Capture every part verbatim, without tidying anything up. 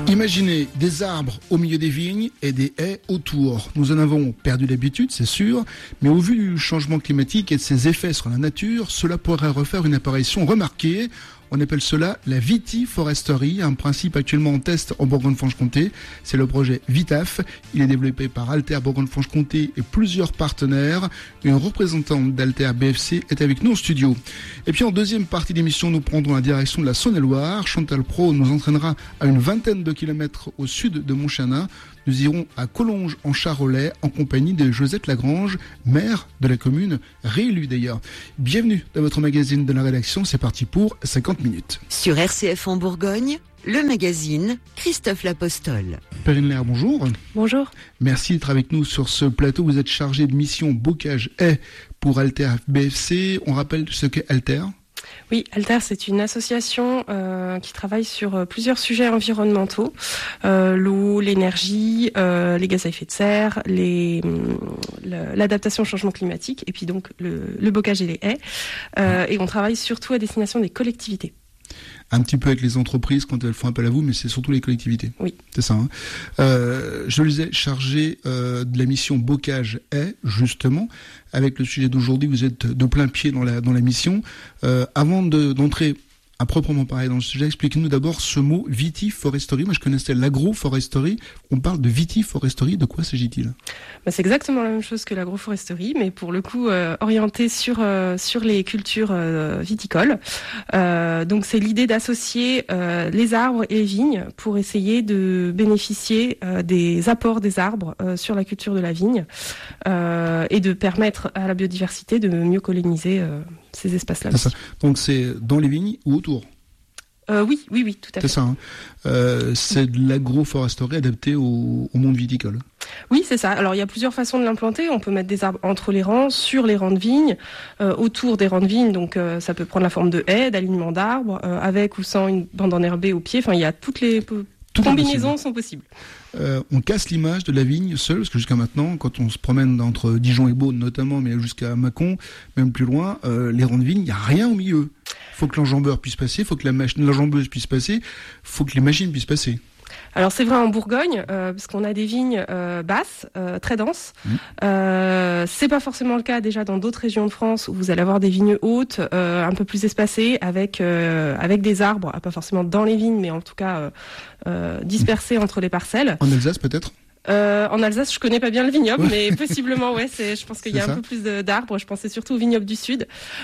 Imaginez des arbres au milieu des vignes et des haies autour. Nous en avons perdu l'habitude, c'est sûr, mais au vu du changement climatique et de ses effets sur la nature, cela pourrait refaire une apparition remarquée. On appelle cela la vitiforesterie, un principe actuellement en test en Bourgogne-Franche-Comté. C'est le projet VITAF. Il est développé par Alter Bourgogne-Franche-Comté et plusieurs partenaires. Une représentante d'Alter B F C est avec nous au studio. Et puis en deuxième partie d'émission, nous prendrons la direction de la Saône-et-Loire. Chantal Pro nous entraînera à une vingtaine de kilomètres au sud de Montchanin. Nous irons à Collonges en Charolais en compagnie de Josette Lagrange, maire de la commune, réélue d'ailleurs. Bienvenue dans votre magazine de la rédaction, c'est parti pour cinquante minutes. Sur R C F en Bourgogne, le magazine Christophe L'Apostole. Perrine Lair, bonjour. Bonjour. Merci d'être avec nous sur ce plateau. Vous êtes chargé de mission bocage haies pour Alter B F C. On rappelle ce qu'est Alter ? Oui, Alter, c'est une association euh, qui travaille sur euh, plusieurs sujets environnementaux, euh, l'eau, l'énergie, euh, les gaz à effet de serre, les, le, l'adaptation au changement climatique, et puis donc le, le bocage et les haies. Euh, et on travaille surtout à destination des collectivités. Un petit peu avec les entreprises quand elles font appel à vous, mais c'est surtout les collectivités. Oui. C'est ça. Hein. Euh, je le disais, chargé euh, de la mission bocage haies, justement, avec le sujet d'aujourd'hui, vous êtes de plein pied dans la dans la mission. Euh, avant de, d'entrer à proprement parler dans le sujet, expliquez-nous d'abord ce mot vitiforesterie. Moi, je connaissais l'agroforesterie. On parle de vitiforesterie. De quoi s'agit-il ? Bah, c'est exactement la même chose que l'agroforesterie, mais pour le coup euh, orienté sur euh, sur les cultures euh, viticoles. Euh, donc, c'est l'idée d'associer euh, les arbres et les vignes pour essayer de bénéficier euh, des apports des arbres euh, sur la culture de la vigne euh, et de permettre à la biodiversité de mieux coloniser euh, ces espaces-là. C'est ça. Donc, c'est dans les vignes ou autour ? Euh, oui, oui, oui, tout à fait. C'est ça. Hein. Euh, c'est de l'agroforesterie adaptée au, au monde viticole. Oui, c'est ça. Alors, il y a plusieurs façons de l'implanter. On peut mettre des arbres entre les rangs, sur les rangs de vignes, euh, autour des rangs de vignes. Donc, euh, ça peut prendre la forme de haies, d'alignement d'arbres, euh, avec ou sans une bande enherbée au pied. Enfin, il y a toutes les po- Tout combinaisons sont possibles. Euh, on casse l'image de la vigne seule, parce que jusqu'à maintenant, quand on se promène entre Dijon et Beaune notamment, mais jusqu'à Mâcon, même plus loin, euh, les rangs de vignes, il n'y a rien au milieu. Faut que l'enjambeur puisse passer, faut que la mach- l'enjambeuse puisse passer, faut que les machines puissent passer. Alors c'est vrai en Bourgogne, euh, parce qu'on a des vignes euh, basses, euh, très denses. Mmh. Euh, c'est pas forcément le cas déjà dans d'autres régions de France où vous allez avoir des vignes hautes, euh, un peu plus espacées, avec euh, avec des arbres, pas forcément dans les vignes, mais en tout cas euh, euh, dispersés mmh. entre les parcelles. En Alsace peut-être ? Euh, en Alsace, je connais pas bien le vignoble, mais possiblement, ouais, c'est, je pense qu'il y a un peu plus de, d'arbres. Je pensais surtout au vignoble du Sud.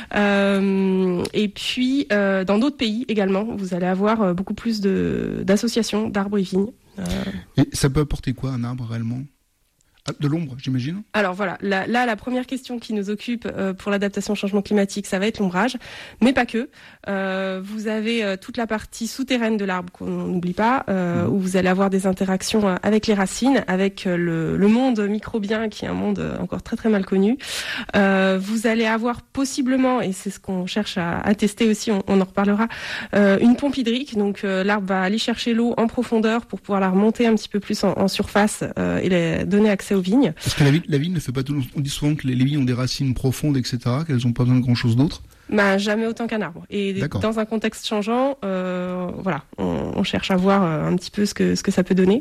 Euh, et puis, euh, dans d'autres pays également, vous allez avoir beaucoup plus de, d'associations d'arbres et vignes. Euh... Et ça peut apporter quoi, un arbre, réellement ? De l'ombre, j'imagine. Alors voilà, là, là la première question qui nous occupe euh, pour l'adaptation au changement climatique, ça va être l'ombrage, mais pas que. Euh, vous avez euh, toute la partie souterraine de l'arbre qu'on n'oublie pas, euh, mmh. où vous allez avoir des interactions euh, avec les racines, avec euh, le, le monde microbien qui est un monde euh, encore très très mal connu. Euh, vous allez avoir possiblement, et c'est ce qu'on cherche à, à tester aussi, on, on en reparlera, euh, une pompe hydrique. Donc euh, l'arbre va aller chercher l'eau en profondeur pour pouvoir la remonter un petit peu plus en, en surface euh, et les donner accès aux vignes. Parce que la vigne, la vigne ne fait pas tout. On dit souvent que les, les vignes ont des racines profondes, et cetera, qu'elles n'ont pas besoin de grand chose d'autre. Bah, jamais autant qu'un arbre. Et D'accord. Dans un contexte changeant, euh, voilà, on, on cherche à voir euh, un petit peu ce que ce que ça peut donner.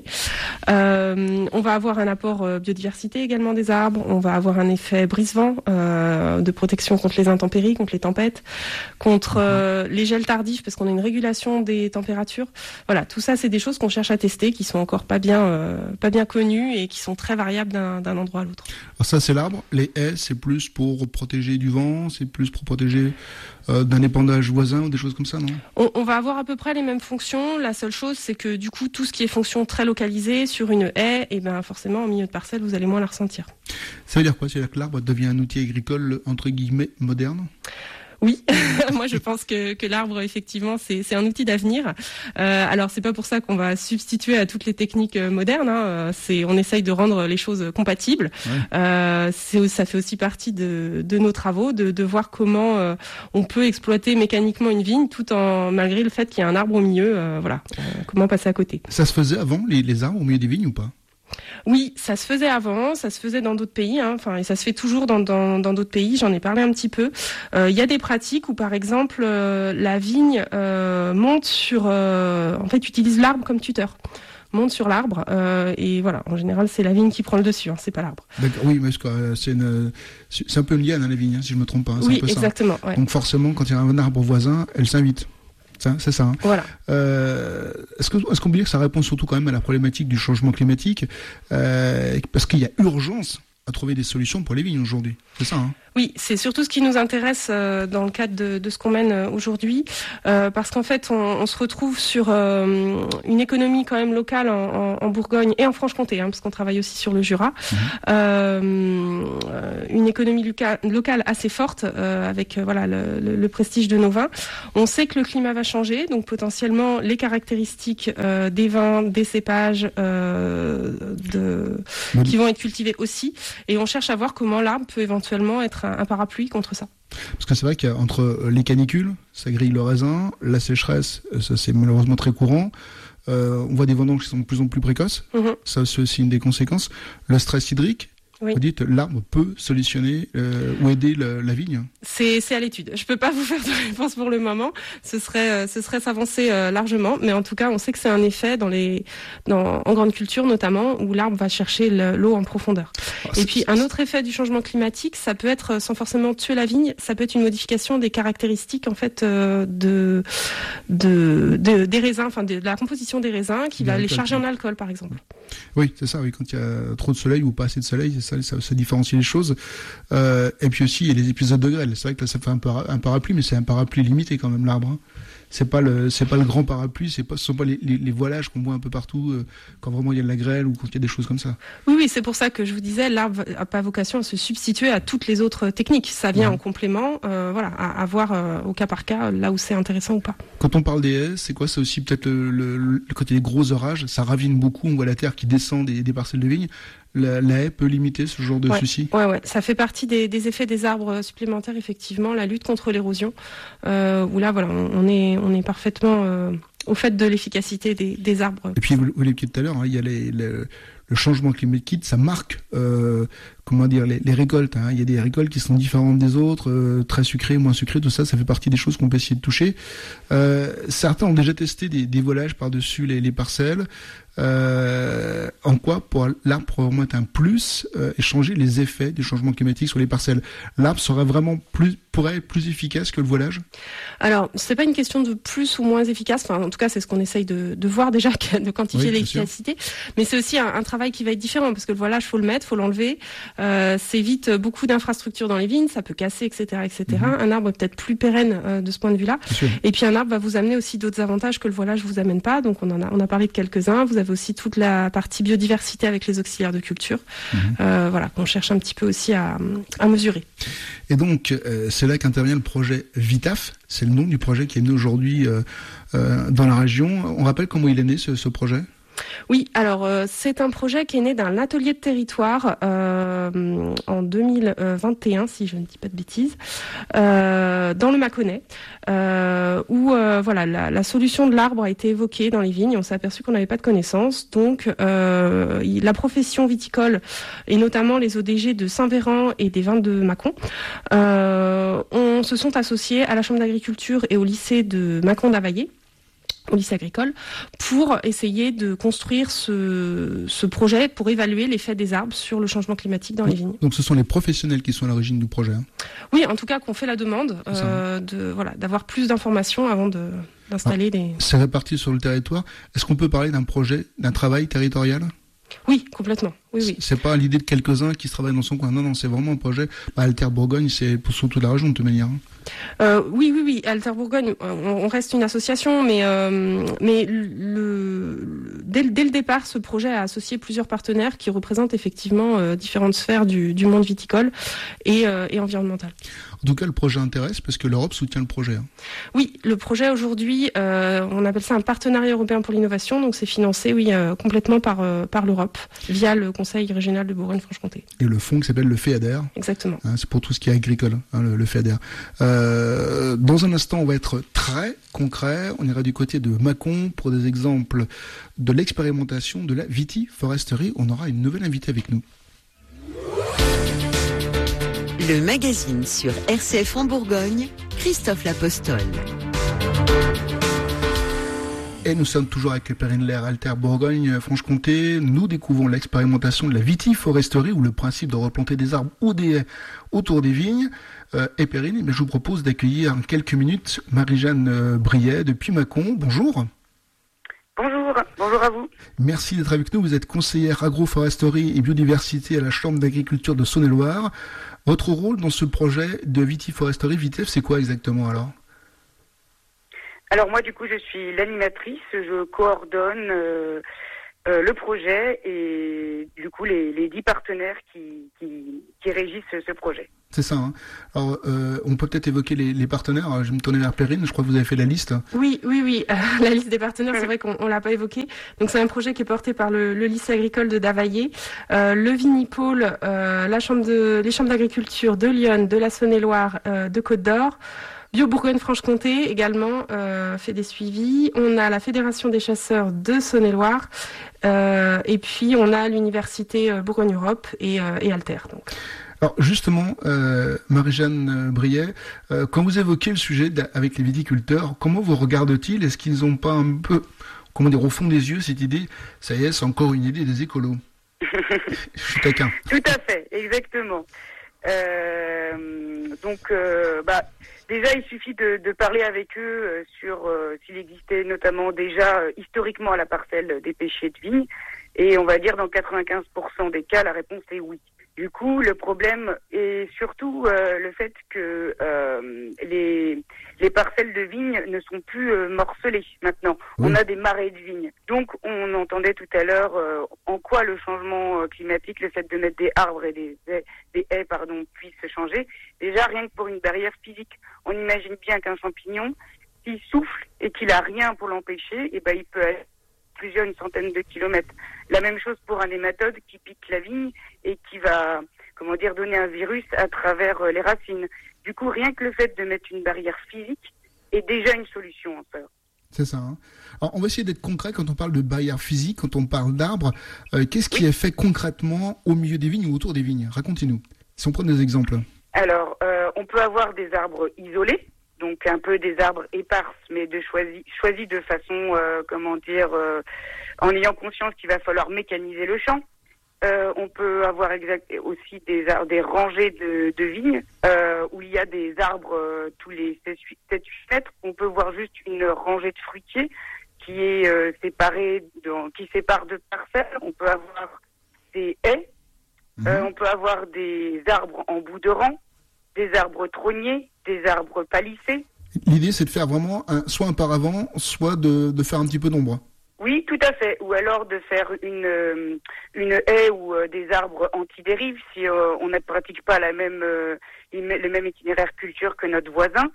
Euh, on va avoir un apport euh, biodiversité également des arbres. On va avoir un effet brise-vent euh, de protection contre les intempéries, contre les tempêtes, contre euh, les gels tardifs, parce qu'on a une régulation des températures. Voilà, tout ça, c'est des choses qu'on cherche à tester, qui sont encore pas bien euh, pas bien connues et qui sont très variables d'un, d'un endroit à l'autre. Alors ça, c'est l'arbre. Les haies, c'est plus pour protéger du vent, c'est plus pour protéger Euh, d'un épandage voisin ou des choses comme ça, non ? on, on va avoir à peu près les mêmes fonctions. La seule chose, c'est que du coup, tout ce qui est fonction très localisée sur une haie, et ben forcément, au milieu de parcelle, vous allez moins la ressentir. Ça veut dire quoi ? C'est-à-dire que l'arbre devient un outil agricole, entre guillemets, moderne ? Oui, moi je pense que, que l'arbre effectivement c'est, c'est un outil d'avenir. Euh, alors c'est pas pour ça qu'on va substituer à toutes les techniques modernes. Hein. C'est on essaye de rendre les choses compatibles. Ouais. Euh, c'est ça fait aussi partie de, de nos travaux de, de voir comment euh, on peut exploiter mécaniquement une vigne tout en malgré le fait qu'il y a un arbre au milieu. Euh, voilà, euh, comment passer à côté. Ça se faisait avant les, les arbres au milieu des vignes ou pas ? Oui, ça se faisait avant, ça se faisait dans d'autres pays, hein, enfin, et ça se fait toujours dans, dans, dans d'autres pays, j'en ai parlé un petit peu. Euh, il y a des pratiques où, par exemple, euh, la vigne euh, monte sur... Euh, en fait, utilise l'arbre comme tuteur. monte sur l'arbre euh, et voilà, en général c'est la vigne qui prend le dessus, hein, c'est pas l'arbre. D'accord, oui, mais c'est, une, c'est un peu une liane à la vigne, hein, si je me trompe pas. Hein, c'est oui, un peu exactement. Ça. Ouais. Donc forcément, quand il y a un arbre voisin, elle s'invite. Ça, c'est ça. Hein. Voilà. Euh, est-ce que, est-ce qu'on peut dire que ça répond surtout quand même à la problématique du changement climatique, euh, parce qu'il y a urgence à trouver des solutions pour les vignes aujourd'hui. C'est ça, hein? Oui, c'est surtout ce qui nous intéresse euh, dans le cadre de, de ce qu'on mène euh, aujourd'hui, euh, parce qu'en fait, on, on se retrouve sur euh, une économie quand même locale en, en, en Bourgogne et en Franche-Comté, hein, parce qu'on travaille aussi sur le Jura, mmh. euh, une économie loca- locale assez forte, euh, avec euh, voilà le, le, le prestige de nos vins. On sait que le climat va changer, donc potentiellement les caractéristiques euh, des vins, des cépages euh, de, mmh. qui vont être cultivés aussi, et on cherche à voir comment l'arbre peut éventuellement être un parapluie contre ça. Parce que c'est vrai qu'entre les canicules, ça grille le raisin, la sécheresse, ça c'est malheureusement très courant. Euh, on voit des vendanges qui sont de plus en plus précoces. Mmh. Ça c'est aussi une des conséquences. Le stress hydrique. Oui. Vous dites l'arbre peut solutionner euh, ou aider le, la vigne. C'est, c'est à l'étude. Je peux pas vous faire de réponse pour le moment. Ce serait, euh, ce serait s'avancer euh, largement, mais en tout cas, on sait que c'est un effet dans les, dans, en grande culture notamment, où l'arbre va chercher le, l'eau en profondeur. Ah, Et puis un autre effet du changement climatique, ça peut être sans forcément tuer la vigne, ça peut être une modification des caractéristiques en fait euh, de, de, de, des raisins, enfin de, de la composition des raisins, qui va les charger en alcool, par exemple. Oui, c'est ça. Oui, quand il y a trop de soleil ou pas assez de soleil, ça, ça, ça différencie les choses. Euh, et puis aussi, il y a les épisodes de grêle. C'est vrai que là, ça fait un, para- un parapluie, mais c'est un parapluie limité quand même, l'arbre. Hein. C'est pas le, c'est pas le grand parapluie. C'est pas, ce sont pas les, les, les voilages qu'on voit un peu partout euh, quand vraiment il y a de la grêle ou quand il y a des choses comme ça. Oui, oui, c'est pour ça que je vous disais, l'arbre n'a pas vocation à se substituer à toutes les autres techniques. Ça vient ouais. en complément, euh, voilà, à, à voir euh, au cas par cas là où c'est intéressant ou pas. Quand on parle des haies, c'est quoi? C'est aussi peut-être le, le, le, quand il y a des gros orages, ça ravine beaucoup. On voit la terre qui descend des, des parcelles de vignes. La, la haie peut limiter ce genre de ouais, soucis. Ouais, ouais, ça fait partie des, des effets des arbres supplémentaires, effectivement, la lutte contre l'érosion. Euh, où là, voilà, on, on est, on est parfaitement euh, au fait de l'efficacité des, des arbres. Et puis, vous, vous l'avez dit tout à l'heure, hein, il y a les, les, le changement climatique, ça marque, euh, comment dire, les, les récoltes. Hein. Il y a des récoltes qui sont différentes des autres, euh, très sucrées, moins sucrées, tout ça, ça fait partie des choses qu'on peut essayer de toucher. Euh, certains ont déjà testé des, des volages par-dessus les, les parcelles. Euh, en quoi pour l'arbre probablement être un plus euh, et changer les effets du changement climatique sur les parcelles. L'arbre serait vraiment plus, pourrait être plus efficace que le voilage? Alors, c'est pas une question de plus ou moins efficace. Enfin, en tout cas, c'est ce qu'on essaye de, de voir déjà, de quantifier oui, l'efficacité. Mais c'est aussi un, un travail qui va être différent parce que le voilage, faut le mettre, faut l'enlever. Euh, c'est évite beaucoup d'infrastructures dans les vignes, ça peut casser, et cetera, et cetera. Mm-hmm. Un arbre est peut-être plus pérenne euh, de ce point de vue-là. Et puis un arbre va vous amener aussi d'autres avantages que le voilage vous amène pas. Donc on en a, on a parlé de quelques-uns. Vous avez aussi toute la partie biodiversité avec les auxiliaires de culture, mmh. euh, voilà, qu'on cherche un petit peu aussi à, à mesurer. Et donc, euh, c'est là qu'intervient le projet Vitaf. C'est le nom du projet qui est né aujourd'hui euh, euh, dans la région. On rappelle comment il est né, ce, ce projet ? Oui, alors euh, c'est un projet qui est né d'un atelier de territoire euh, en deux mille vingt et un, si je ne dis pas de bêtises, euh, dans le Mâconnais, euh, où euh, voilà la, la solution de l'arbre a été évoquée dans les vignes. On s'est aperçu qu'on n'avait pas de connaissances, donc euh, la profession viticole et notamment les O D G de Saint-Véran et des vins de Mâcon, euh, on se sont associés à la Chambre d'agriculture et au lycée de Mâcon-d'Availlé, au lycée agricole, pour essayer de construire ce, ce projet pour évaluer l'effet des arbres sur le changement climatique dans donc, les vignes. Donc ce sont les professionnels qui sont à l'origine du projet, hein. Oui, en tout cas qu'on fait la demande euh, de, voilà, d'avoir plus d'informations avant de, d'installer ah, des... C'est réparti sur le territoire. Est-ce qu'on peut parler d'un projet, d'un travail territorial ? Oui, complètement. Oui, oui. C'est pas l'idée de quelques-uns qui se travaillent dans son coin. Non, non, c'est vraiment un projet. Bah, Alter Bourgogne, c'est pour sur toute la région de toute manière. Euh, oui, oui, oui. Alter Bourgogne, on, on reste une association, mais euh, mais le, le dès, dès le départ, ce projet a associé plusieurs partenaires qui représentent effectivement euh, différentes sphères du, du monde viticole et, euh, et environnemental. En tout cas, le projet intéresse parce que l'Europe soutient le projet. Hein. Oui, le projet aujourd'hui, euh, on appelle ça un partenariat européen pour l'innovation, donc c'est financé, oui, euh, complètement par euh, par l'Europe via le Conseil régional de Bourgogne-Franche-Comté. Et le fonds qui s'appelle le FEADER. Exactement. Hein, c'est pour tout ce qui est agricole, hein, le, le FEADER. Euh, dans un instant, on va être très concret. On ira du côté de Mâcon pour des exemples de l'expérimentation de la vitiforesterie. On aura une nouvelle invitée avec nous. Le magazine sur R C F en Bourgogne, Christophe L'Apostole. Et nous sommes toujours avec Perrine Lerre, Alter Bourgogne-Franche-Comté. Nous découvrons l'expérimentation de la vitiforesterie ou le principe de replanter des arbres ou des haies autour des vignes. Euh, et Perrine, mais je vous propose d'accueillir en quelques minutes Marie-Jeanne Briet depuis Mâcon. Bonjour. Bonjour, bonjour à vous. Merci d'être avec nous. Vous êtes conseillère agroforesterie et biodiversité à la Chambre d'agriculture de Saône-et-Loire. Votre rôle dans ce projet de vitiforesterie Vitef, c'est quoi exactement alors ? Alors moi du coup je suis l'animatrice, je coordonne euh, euh, le projet et du coup les, les dix partenaires qui, qui, qui régissent ce projet. C'est ça. Hein. Alors euh, on peut peut-être évoquer les, les partenaires. Je vais me tourner vers Perrine, je crois que vous avez fait la liste. Oui, oui, oui. Euh, la liste des partenaires, c'est vrai qu'on on l'a pas évoqué. Donc c'est un projet qui est porté par le, le lycée agricole de Davaillé, euh, le Vinipôle, euh, la chambre de, les chambres d'agriculture de Lyon, de la Saône-et-Loire, euh, de Côte d'Or. Bio Bourgogne-Franche-Comté également euh, fait des suivis. On a la Fédération des chasseurs de Saône-et-Loire euh, et puis on a l'université Bourgogne-Europe et, euh, et Alter. Donc. Alors justement, euh, Marie-Jeanne Briet, euh, quand vous évoquez le sujet avec les viticulteurs, comment vous regardent-ils ? Est-ce qu'ils n'ont pas un peu, comment dire, au fond des yeux cette idée ? Ça y est, c'est encore une idée des écolos. Je suis taquin. Tout à fait, exactement. Euh, donc, euh, bah, déjà, il suffit de, de parler avec eux euh, sur euh, s'il existait notamment déjà euh, historiquement à la parcelle des pêchers de vigne. Et on va dire dans quatre-vingt-quinze pour cent des cas, la réponse est oui. Du coup, le problème est surtout euh, le fait que euh, les, les parcelles de vignes ne sont plus euh, morcelées maintenant. Oui. On a des marais de vignes. Donc, on entendait tout à l'heure euh, en quoi le changement euh, climatique, le fait de mettre des arbres et des, des, des haies, pardon, puisse changer. Déjà, rien que pour une barrière physique, on imagine bien qu'un champignon, s'il souffle et qu'il a rien pour l'empêcher, eh ben, il peut aller plusieurs, une centaine de kilomètres. La même chose pour un nématode qui pique la vigne et qui va, comment dire, donner un virus à travers euh, les racines. Du coup, rien que le fait de mettre une barrière physique est déjà une solution en fait. C'est ça. Hein. Alors, on va essayer d'être concret quand on parle de barrière physique, quand on parle d'arbres. Euh, qu'est-ce qui oui. est fait concrètement au milieu des vignes ou autour des vignes ? Racontez-nous. Si on prend des exemples. Alors, euh, on peut avoir des arbres isolés. Donc un peu des arbres éparses, mais de choisis choisis de façon, euh, comment dire, euh, en ayant conscience qu'il va falloir mécaniser le champ. Euh, on peut avoir exact, aussi des, des rangées de, de vignes euh, où il y a des arbres euh, tous les sept huit mètres. On peut voir juste une rangée de fruitiers qui est euh, séparée, de, qui sépare deux parcelles. On peut avoir des haies. Mmh. Euh, on peut avoir des arbres en bout de rang, des arbres trogniers, des arbres palissés. L'idée, c'est de faire vraiment un, soit un paravent, soit de, de faire un petit peu d'ombre. Oui, tout à fait. Ou alors de faire une, une haie ou euh, des arbres anti-dérive si euh, on ne pratique pas la même, euh, le même itinéraire culture que notre voisin.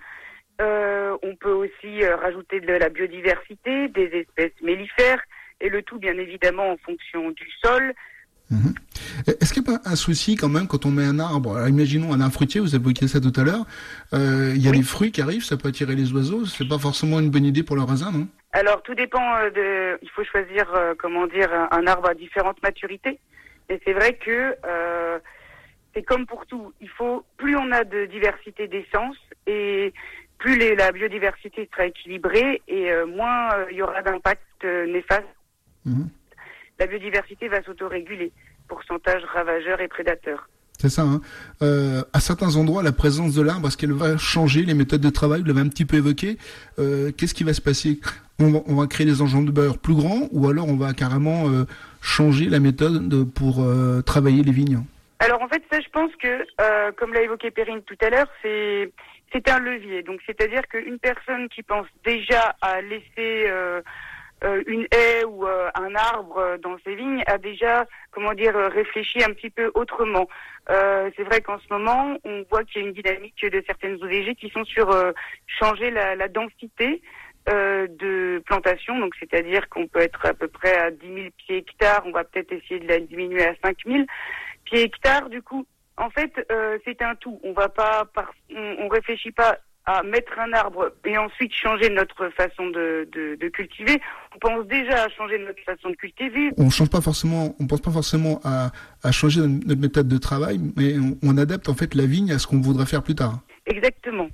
Euh, on peut aussi euh, rajouter de la biodiversité, des espèces mellifères, et le tout, bien évidemment, en fonction du sol. Mmh. Est-ce qu'il n'y a pas un souci quand même quand on met un arbre, alors imaginons un arbre fruitier, vous évoquiez ça tout à l'heure, euh, il y a oui. des fruits qui arrivent, ça peut attirer les oiseaux, c'est pas forcément une bonne idée pour le raisin, non ? Alors tout dépend de, il faut choisir, euh, comment dire, un arbre à différentes maturités. Et c'est vrai que euh, c'est comme pour tout, il faut, plus on a de diversité d'essences et plus les, la biodiversité sera équilibrée et euh, moins il euh, y aura d'impact euh, néfaste. Mmh. La biodiversité va s'autoréguler, pourcentage ravageurs et prédateurs. C'est ça. Hein. Euh, à certains endroits, la présence de l'arbre, est-ce qu'elle va changer les méthodes de travail ? Vous l'avez un petit peu évoqué. Euh, qu'est-ce qui va se passer ? on va, on va créer des enjambeurs plus grands ou alors on va carrément euh, changer la méthode de, pour euh, travailler les vignes ? Alors en fait, ça, je pense que, euh, comme l'a évoqué Perrine tout à l'heure, c'est, c'est un levier. Donc c'est-à-dire qu'une personne qui pense déjà à laisser... Euh, Euh, une haie ou euh, un arbre euh, dans ses vignes a déjà, comment dire, euh, réfléchi un petit peu autrement. Euh, c'est vrai qu'en ce moment, on voit qu'il y a une dynamique de certaines O D G qui sont sur euh, changer la, la densité euh, de plantation. Donc, c'est-à-dire qu'on peut être à peu près à dix mille pieds hectares. On va peut-être essayer de la diminuer à cinq mille pieds hectares. Du coup, en fait, euh, c'est un tout. On va pas, par, on, on réfléchit pas à mettre un arbre et ensuite changer notre façon de, de, de cultiver. On pense déjà à changer notre façon de cultiver. On change pas forcément, on pense pas forcément à, à changer notre méthode de travail, mais on, on adapte en fait la vigne à ce qu'on voudrait faire plus tard. Exactement.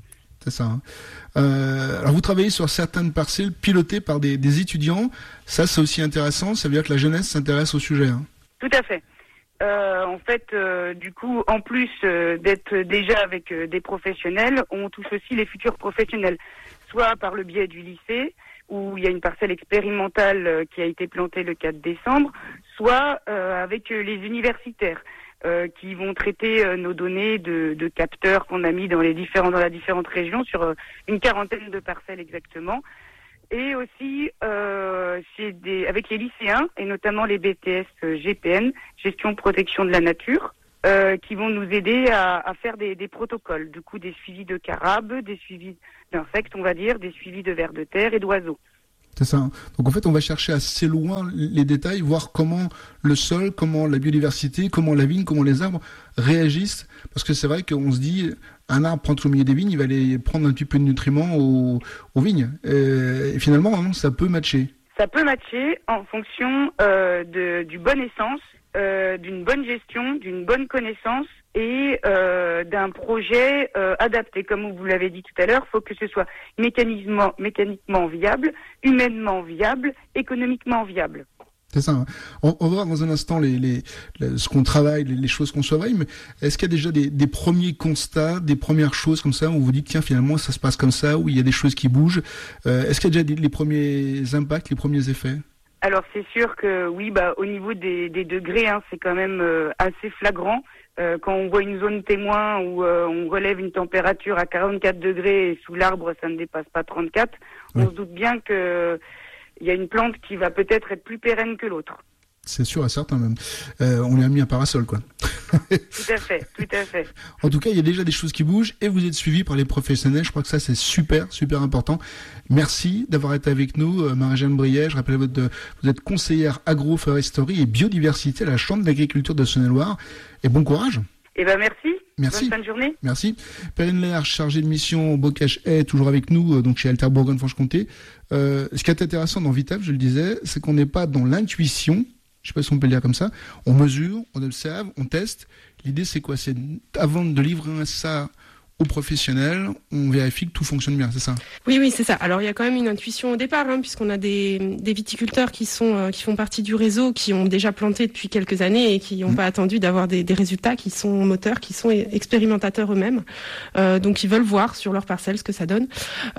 C'est ça. Hein. Euh, alors vous travaillez sur certaines parcelles pilotées par des, des étudiants. Ça, c'est aussi intéressant. Ça veut dire que la jeunesse s'intéresse au sujet. Hein. Tout à fait. Euh, en fait, euh, du coup, en plus euh, d'être déjà avec euh, des professionnels, on touche aussi les futurs professionnels, soit par le biais du lycée, où il y a une parcelle expérimentale euh, qui a été plantée le quatre décembre, soit euh, avec euh, les universitaires. Euh, qui vont traiter euh, nos données de, de capteurs qu'on a mis dans les différents dans la différentes régions sur euh, une quarantaine de parcelles exactement, et aussi euh, chez des avec les lycéens et notamment les B T S euh, G P N, gestion protection de la nature, euh, qui vont nous aider à, à faire des, des protocoles, du coup des suivis de carabes, des suivis d'insectes, on va dire, des suivis de vers de terre et d'oiseaux. C'est ça. Donc en fait, on va chercher assez loin les détails, voir comment le sol, comment la biodiversité, comment la vigne, comment les arbres réagissent. Parce que c'est vrai qu'on se dit, un arbre prend au milieu des vignes, il va aller prendre un petit peu de nutriments aux, aux vignes. Et, et finalement, hein, ça peut matcher. Ça peut matcher en fonction euh, de, du bon essence, euh, d'une bonne gestion, d'une bonne connaissance et euh, d'un projet euh, adapté. Comme vous l'avez dit tout à l'heure, il faut que ce soit mécaniquement, mécaniquement viable, humainement viable, économiquement viable. C'est ça. Hein. On, on va voir dans un instant les, les, les, ce qu'on travaille, les, les choses qu'on surveille, mais est-ce qu'il y a déjà des, des premiers constats, des premières choses comme ça, où vous dites, tiens, finalement, ça se passe comme ça, où il y a des choses qui bougent. Euh, est-ce qu'il y a déjà des, les premiers impacts, les premiers effets ? Alors c'est sûr que oui, bah au niveau des, des degrés, hein, c'est quand même euh, assez flagrant. Euh, quand on voit une zone témoin où euh, on relève une température à quarante-quatre degrés et sous l'arbre ça ne dépasse pas trente-quatre, oui. On se doute bien que il y a une plante qui va peut-être être plus pérenne que l'autre. C'est sûr et certain même. Euh, on lui a mis un parasol, quoi. Tout à fait, tout à fait. En tout cas, il y a déjà des choses qui bougent et vous êtes suivis par les professionnels. Je crois que ça, c'est super, super important. Merci d'avoir été avec nous, Marie-Jeanne Briet. Je rappelle, votre, vous êtes conseillère agroforesterie et biodiversité à la Chambre d'agriculture de Saône-et-Loire. Et bon courage. Eh ben merci. Merci. Bonne fin de journée. Merci. Perrine Lair, chargée de mission Bocage est toujours avec nous, donc chez Alter Bourgogne-Franche-Comté. Euh, ce qui est intéressant dans Vital, je le disais, c'est qu'on n'est pas dans l'intuition. Je sais pas si on peut le dire comme ça. On mesure, on observe, on teste. L'idée, c'est quoi ? C'est avant de livrer ça aux professionnels, on vérifie que tout fonctionne bien, c'est ça ? Oui, oui, c'est ça. Alors, il y a quand même une intuition au départ, hein, puisqu'on a des, des viticulteurs qui sont euh, qui font partie du réseau, qui ont déjà planté depuis quelques années et qui n'ont mmh. pas attendu d'avoir des, des résultats, qui sont moteurs, qui sont expérimentateurs eux-mêmes. Euh, donc, ils veulent voir sur leur parcelle ce que ça donne.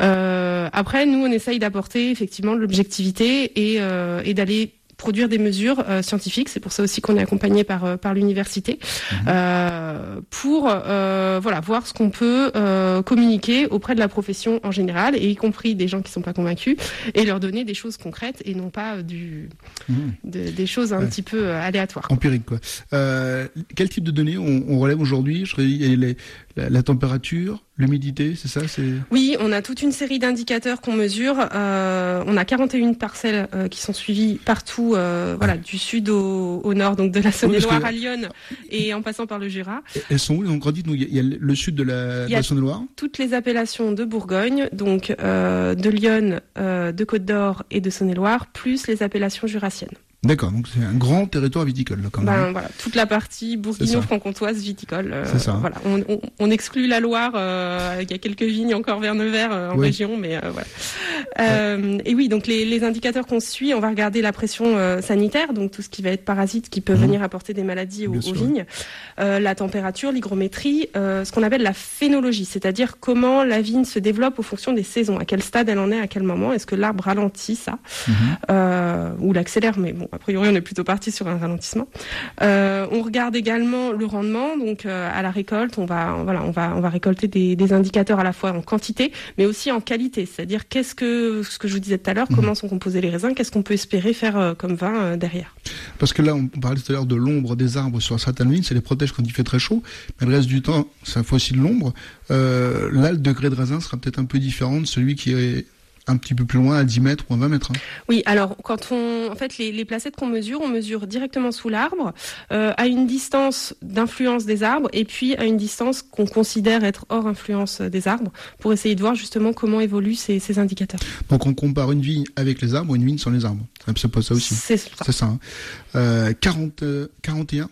Euh, après, nous, on essaye d'apporter effectivement de l'objectivité et, euh, et d'aller produire des mesures euh, scientifiques. C'est pour ça aussi qu'on est accompagné par euh, par l'université mmh. euh, pour euh, voilà voir ce qu'on peut euh, communiquer auprès de la profession en général, et y compris des gens qui sont pas convaincus, et leur donner des choses concrètes et non pas du mmh. de, des choses un ouais. petit peu euh, aléatoires. Empirique, quoi. Euh, quel type de données on, on relève aujourd'hui ? Je dirais, les, la, la température, l'humidité, c'est ça, c'est. Oui, on a toute une série d'indicateurs qu'on mesure. Euh, on a quarante et une parcelles euh, qui sont suivies partout, euh, voilà, ah. du sud au, au nord, donc de la Saône-et-Loire oui, que... à Lyon et en passant par le Jura. Elles sont où ? Donc, dites-nous, il y a le sud de la, de la Saône-et-Loire. Toutes les appellations de Bourgogne, donc euh, de Lyon, euh, de Côte-d'Or et de Saône-et-Loire, plus les appellations jurassiennes. D'accord, donc c'est un grand territoire viticole là, quand même. Ben, voilà, toute la partie bourguigno-franc-comtoise viticole. Euh, c'est ça. Voilà, on, on, on exclut la Loire. Euh, il y a quelques vignes encore vers Nevers euh, en oui. région, mais euh, voilà. Euh, ouais. Et oui, donc les, les indicateurs qu'on suit, on va regarder la pression euh, sanitaire, donc tout ce qui va être parasites qui peuvent mmh. venir apporter des maladies aux, aux vignes, euh, la température, l'hygrométrie, euh, ce qu'on appelle la phénologie, c'est-à-dire comment la vigne se développe au fonction des saisons, à quel stade elle en est, à quel moment, est-ce que l'arbre ralentit ça mmh. euh, ou l'accélère, mais bon. A priori, on est plutôt parti sur un ralentissement. Euh, on regarde également le rendement, donc euh, à la récolte, on va, voilà, on va, on va récolter des, des indicateurs à la fois en quantité, mais aussi en qualité. C'est-à-dire qu'est-ce que, ce que je vous disais tout à l'heure, mmh. comment sont composés les raisins, qu'est-ce qu'on peut espérer faire euh, comme vin euh, derrière. Parce que là, on parlait tout à l'heure de l'ombre des arbres sur certaines vignes, ça les protège quand il fait très chaud, mais le reste du temps, ça faut aussi de l'ombre. Euh, là, le degré de raisin sera peut-être un peu différent de celui qui est un petit peu plus loin, à dix mètres ou à vingt mètres. Hein. Oui, alors quand on, en fait, les, les placettes qu'on mesure, on mesure directement sous l'arbre, euh, à une distance d'influence des arbres, et puis à une distance qu'on considère être hors influence des arbres, pour essayer de voir justement comment évoluent ces, ces indicateurs. Donc on compare une vigne avec les arbres ou une vigne sans les arbres. C'est pas ça aussi. C'est ça. C'est ça. Hein. Euh, quarante, quarante et un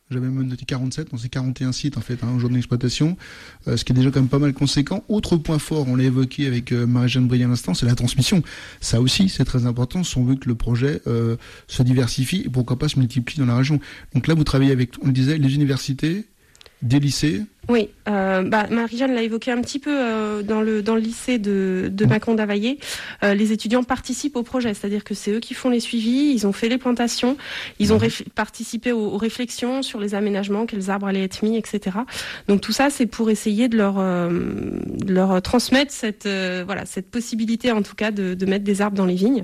J'avais même noté quarante-sept, donc c'est quarante et un sites en fait, hein, aujourd'hui d'exploitation, euh, ce qui est déjà quand même pas mal conséquent. Autre point fort, on l'a évoqué avec euh, Marie-Jeanne Briand à l'instant, c'est la transmission. Ça aussi, c'est très important si on veut que le projet euh, se diversifie et pourquoi pas se multiplie dans la région. Donc là, vous travaillez avec, on le disait, les universités, des lycées. Oui, euh, bah, Marie-Jeanne l'a évoqué un petit peu euh, dans le dans le lycée de, de Mâcon-d'Availlé. Euh, les étudiants participent au projet, c'est-à-dire que c'est eux qui font les suivis, ils ont fait les plantations, ils ont réf- participé aux, aux réflexions sur les aménagements, quels arbres allaient être mis, et cetera. Donc tout ça, c'est pour essayer de leur euh, de leur transmettre cette euh, voilà cette possibilité, en tout cas, de, de mettre des arbres dans les vignes,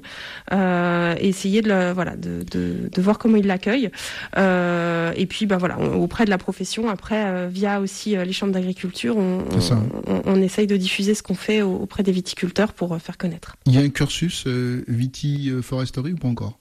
euh, et essayer de le, voilà de, de de voir comment ils l'accueillent. Euh, et puis bah voilà, on, auprès de la profession, après euh, via aussi les chambres d'agriculture, on, on, on, on essaye de diffuser ce qu'on fait auprès des viticulteurs pour faire connaître. Il y a un cursus euh, vitiforesterie ou pas encore?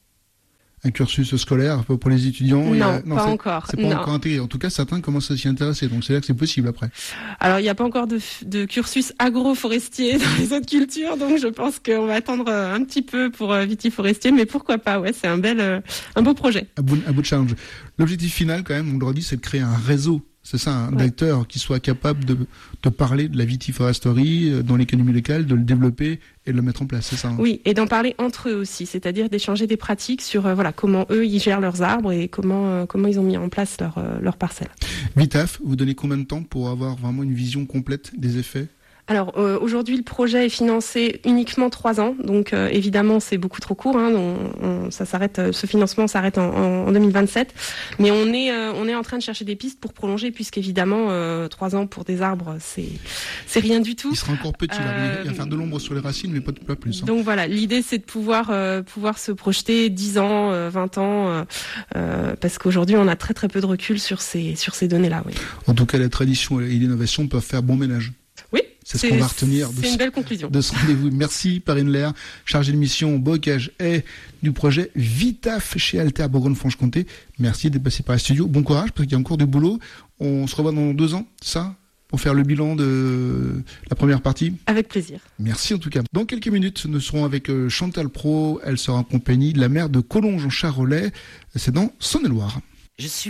Un cursus scolaire pour les étudiants? Non, il y a... non pas c'est... encore. C'est pas non. encore intégré. En tout cas, certains commencent à s'y intéresser, donc c'est là que c'est possible après. Alors, il n'y a pas encore de, de cursus agroforestier dans les autres cultures, donc je pense qu'on va attendre un petit peu pour vitiforestier, mais pourquoi pas, ouais, c'est un bel, un beau projet. Un beau, un beau challenge. L'objectif final, quand même, on le redit, c'est de créer un réseau. C'est ça, un ouais. d'acteurs qui soit capable de, de parler de la vitiforesterie dans l'économie locale, de le développer et de le mettre en place, c'est ça? Hein. Oui, et d'en parler entre eux aussi, c'est-à-dire d'échanger des pratiques sur euh, voilà comment eux ils gèrent leurs arbres et comment euh, comment ils ont mis en place leur euh, leur parcelle. Vitaf, vous donnez combien de temps pour avoir vraiment une vision complète des effets? Alors euh, aujourd'hui, le projet est financé uniquement trois ans, donc euh, évidemment c'est beaucoup trop court. Hein, on, on, ça s'arrête, ce financement s'arrête en, en, en deux mille vingt-sept, mais on est euh, on est en train de chercher des pistes pour prolonger, puisqu'évidemment euh, trois ans pour des arbres, c'est c'est rien du tout. Il sera encore petit, euh, il va faire de l'ombre sur les racines, mais pas, pas plus. Hein. Donc voilà, l'idée c'est de pouvoir euh, pouvoir se projeter dix ans, euh, vingt ans, euh, euh, parce qu'aujourd'hui on a très très peu de recul sur ces sur ces données-là. Oui. En tout cas, la tradition et l'innovation peuvent faire bon ménage. Oui. C'est ce qu'on va retenir de, une belle conclusion. de ce rendez-vous. Merci Perrine Lair, chargée de mission bocage et du projet Vitaf chez Alter Bourgogne-Franche-Comté. Merci d'être passé par les studios. Bon courage parce qu'il y a encore du boulot. On se revoit dans deux ans, ça, pour faire le bilan de la première partie. Avec plaisir. Merci en tout cas. Dans quelques minutes, nous serons avec Chantal Pro. Elle sera en compagnie de la maire de Collonges en Charolais. C'est dans Saône-et-Loire. Je suis